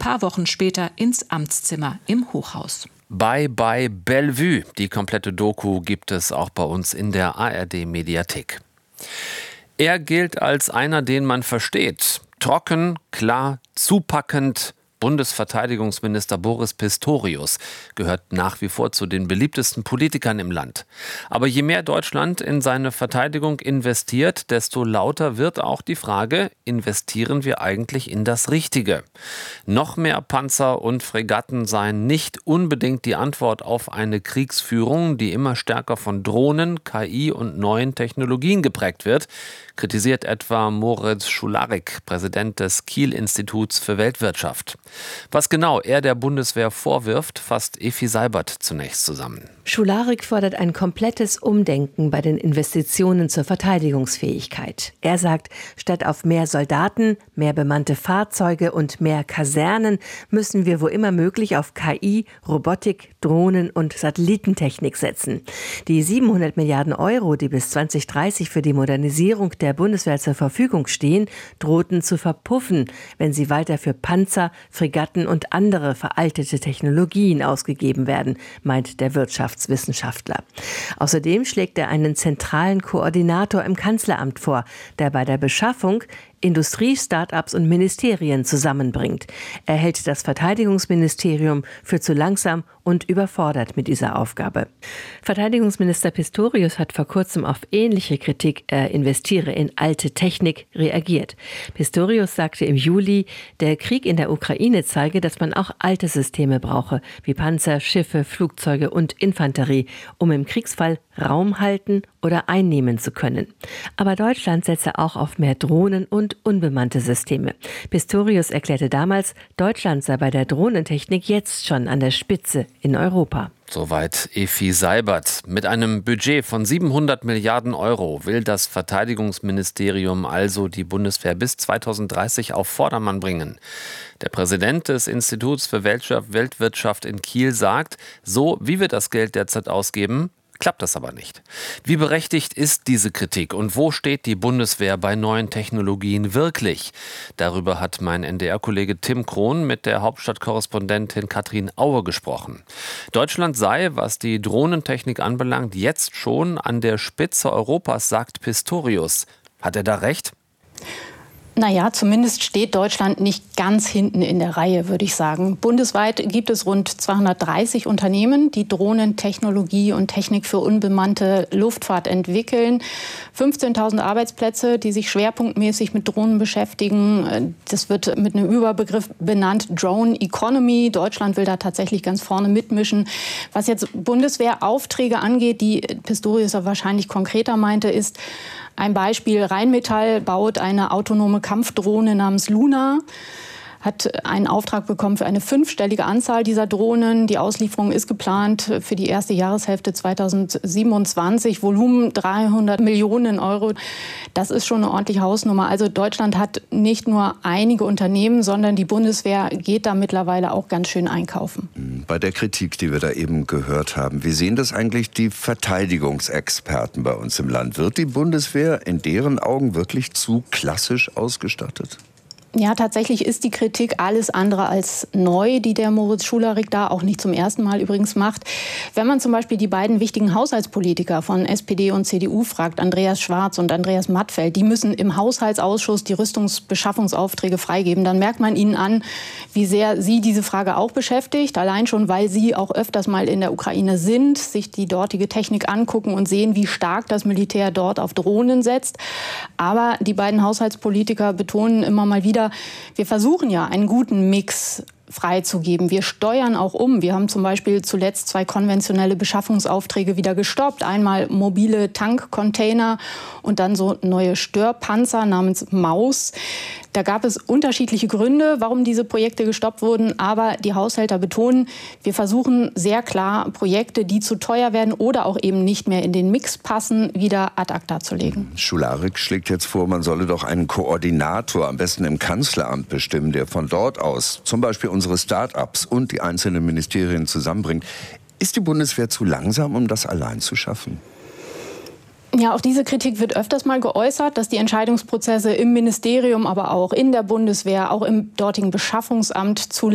paar Wochen später ins Amtszimmer im Hochhaus. Bye bye Bellevue. Die komplette Doku gibt es auch bei uns in der ARD-Mediathek. Er gilt als einer, den man versteht. Trocken, klar, zupackend. Bundesverteidigungsminister Boris Pistorius gehört nach wie vor zu den beliebtesten Politikern im Land. Aber je mehr Deutschland in seine Verteidigung investiert, desto lauter wird auch die Frage, investieren wir eigentlich in das Richtige? Noch mehr Panzer und Fregatten seien nicht unbedingt die Antwort auf eine Kriegsführung, die immer stärker von Drohnen, KI und neuen Technologien geprägt wird, kritisiert etwa Moritz Schularik, Präsident des Kiel-Instituts für Weltwirtschaft. Was genau er der Bundeswehr vorwirft, fasst Efi Seibert zunächst zusammen. Schularik fordert ein komplettes Umdenken bei den Investitionen zur Verteidigungsfähigkeit. Er sagt, statt auf mehr Soldaten, mehr bemannte Fahrzeuge und mehr Kasernen müssen wir wo immer möglich auf KI, Robotik, Drohnen und Satellitentechnik setzen. Die 700 Milliarden Euro, die bis 2030 für die Modernisierung der Bundeswehr zur Verfügung stehen, drohten zu verpuffen, wenn sie weiter für Panzer, Fregatten und andere veraltete Technologien ausgegeben werden, meint der Wirtschaftswissenschaftler. Außerdem schlägt er einen zentralen Koordinator im Kanzleramt vor, der bei der Beschaffung Industrie, Start-ups und Ministerien zusammenbringt. Er hält das Verteidigungsministerium für zu langsam und überfordert mit dieser Aufgabe. Verteidigungsminister Pistorius hat vor kurzem auf ähnliche Kritik, er investiere in alte Technik, reagiert. Pistorius sagte im Juli, der Krieg in der Ukraine zeige, dass man auch alte Systeme brauche, wie Panzer, Schiffe, Flugzeuge und Infanterie, um im Kriegsfall Raum halten oder einnehmen zu können. Aber Deutschland setze auch auf mehr Drohnen und unbemannte Systeme. Pistorius erklärte damals, Deutschland sei bei der Drohnentechnik jetzt schon an der Spitze in Europa. Soweit Efi Seibert. Mit einem Budget von 700 Milliarden Euro will das Verteidigungsministerium also die Bundeswehr bis 2030 auf Vordermann bringen. Der Präsident des Instituts für Weltwirtschaft in Kiel sagt, so wie wir das Geld derzeit ausgeben, klappt das aber nicht. Wie berechtigt ist diese Kritik und wo steht die Bundeswehr bei neuen Technologien wirklich? Darüber hat mein NDR-Kollege Tim Krohn mit der Hauptstadtkorrespondentin Katrin Aue gesprochen. Deutschland sei, was die Drohnentechnik anbelangt, jetzt schon an der Spitze Europas, sagt Pistorius. Hat er da recht? Naja, zumindest steht Deutschland nicht ganz hinten in der Reihe, würde ich sagen. Bundesweit gibt es rund 230 Unternehmen, die Drohnentechnologie und Technik für unbemannte Luftfahrt entwickeln. 15.000 Arbeitsplätze, die sich schwerpunktmäßig mit Drohnen beschäftigen. Das wird mit einem Überbegriff benannt, Drone Economy. Deutschland will da tatsächlich ganz vorne mitmischen. Was jetzt Bundeswehraufträge angeht, die Pistorius wahrscheinlich konkreter meinte, ist ein Beispiel: Rheinmetall baut eine autonome Kampfdrohne namens Luna, hat einen Auftrag bekommen für eine 5-stellige Anzahl dieser Drohnen. Die Auslieferung ist geplant für die erste Jahreshälfte 2027. Volumen 300 Millionen Euro. Das ist schon eine ordentliche Hausnummer. Also Deutschland hat nicht nur einige Unternehmen, sondern die Bundeswehr geht da mittlerweile auch ganz schön einkaufen. Bei der Kritik, die wir da eben gehört haben, wie sehen das eigentlich die Verteidigungsexperten bei uns im Land? Wird die Bundeswehr in deren Augen wirklich zu klassisch ausgestattet? Ja, tatsächlich ist die Kritik alles andere als neu, die der Moritz Schularik da auch nicht zum ersten Mal übrigens macht. Wenn man zum Beispiel die beiden wichtigen Haushaltspolitiker von SPD und CDU fragt, Andreas Schwarz und Andreas Mattfeld, die müssen im Haushaltsausschuss die Rüstungsbeschaffungsaufträge freigeben, dann merkt man ihnen an, wie sehr sie diese Frage auch beschäftigt. Allein schon, weil sie auch öfters mal in der Ukraine sind, sich die dortige Technik angucken und sehen, wie stark das Militär dort auf Drohnen setzt. Aber die beiden Haushaltspolitiker betonen immer mal wieder, wir versuchen ja einen guten Mix freizugeben. Wir steuern auch um. Wir haben zum Beispiel zuletzt 2 konventionelle Beschaffungsaufträge wieder gestoppt. Einmal mobile Tankcontainer und dann so neue Störpanzer namens Maus. Da gab es unterschiedliche Gründe, warum diese Projekte gestoppt wurden. Aber die Haushälter betonen, wir versuchen sehr klar, Projekte, die zu teuer werden oder auch eben nicht mehr in den Mix passen, wieder ad acta zu legen. Schularik schlägt jetzt vor, man solle doch einen Koordinator am besten im Kanzleramt bestimmen, der von dort aus zum Beispiel unsere Start-ups und die einzelnen Ministerien zusammenbringt. Ist die Bundeswehr zu langsam, um das allein zu schaffen? Ja, auch diese Kritik wird öfters mal geäußert, dass die Entscheidungsprozesse im Ministerium, aber auch in der Bundeswehr, auch im dortigen Beschaffungsamt zu